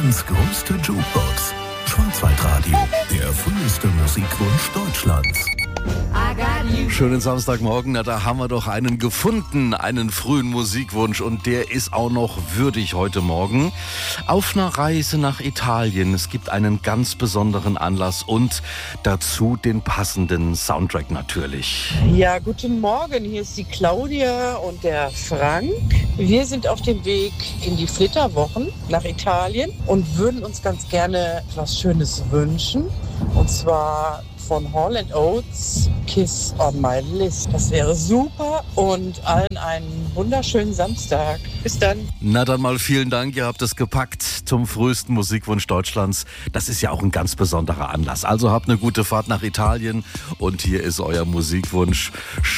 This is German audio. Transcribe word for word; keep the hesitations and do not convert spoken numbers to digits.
Deutschlands größte Jukebox. Schwarzwaldradio, der früheste Musikwunsch Deutschlands. Schönen Samstagmorgen, na da haben wir doch einen gefunden, einen frühen Musikwunsch und der ist auch noch würdig heute Morgen. Auf einer Reise nach Italien, es gibt einen ganz besonderen Anlass und dazu den passenden Soundtrack natürlich. Ja, guten Morgen, hier ist die Claudia und der Frank. Wir sind auf dem Weg in die Flitterwochen nach Italien und würden uns ganz gerne etwas Schönes wünschen. Und zwar von Hall and Oates, Kiss on My List. Das wäre super und allen einen wunderschönen Samstag. Bis dann. Na dann mal vielen Dank, ihr habt es gepackt zum frühesten Musikwunsch Deutschlands. Das ist ja auch ein ganz besonderer Anlass. Also habt eine gute Fahrt nach Italien und hier ist euer Musikwunsch.